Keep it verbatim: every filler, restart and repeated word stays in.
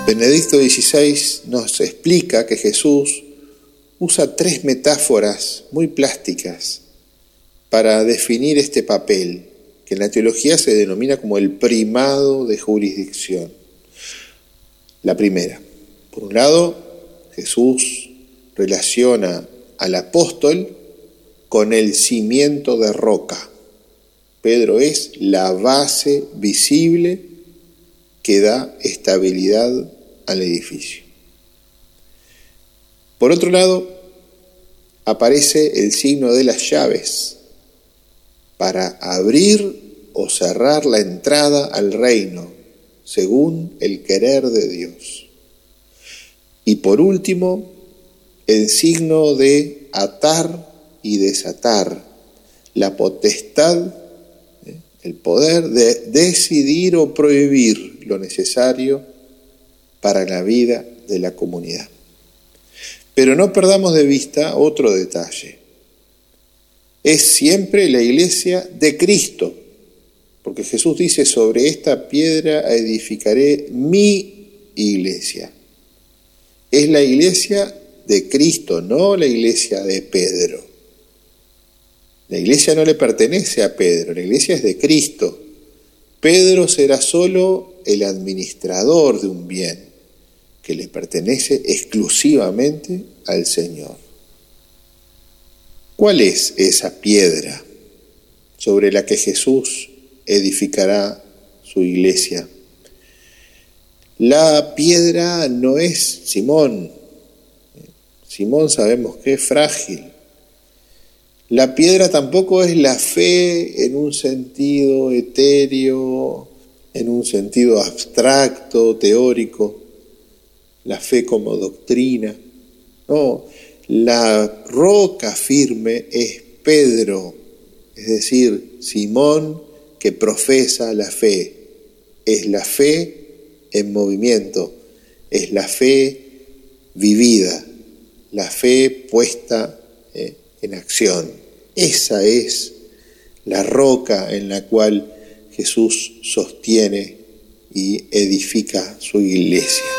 Benedicto dieciséis nos explica que Jesús usa tres metáforas muy plásticas para definir este papel, que en la teología se denomina como el primado de jurisdicción. La primera, por un lado, Jesús relaciona al apóstol con el cimiento de roca. Pedro es la base visible que da estabilidad al edificio. Por otro lado, aparece el signo de las llaves para abrir o cerrar la entrada al reino, según el querer de Dios. Y por último, el signo de atar y desatar, la potestad, el poder de decidir o prohibir lo necesario para la vida de la comunidad. Pero no perdamos de vista otro detalle. Es siempre la iglesia de Cristo, porque Jesús dice: sobre esta piedra edificaré mi iglesia. Es la iglesia de Cristo, no la iglesia de Pedro. La iglesia no le pertenece a Pedro, la iglesia es de Cristo. Pedro será solo el administrador de un bien que le pertenece exclusivamente al Señor. ¿Cuál es esa piedra sobre la que Jesús edificará su iglesia? La piedra no es Simón. Simón sabemos que es frágil. La piedra tampoco es la fe en un sentido etéreo, en un sentido abstracto, teórico, la fe como doctrina. No, la roca firme es Pedro, es decir, Simón que profesa la fe. Es la fe en movimiento, es la fe vivida, la fe puesta eh, en acción. Esa es la roca en la cual Jesús sostiene y edifica su iglesia.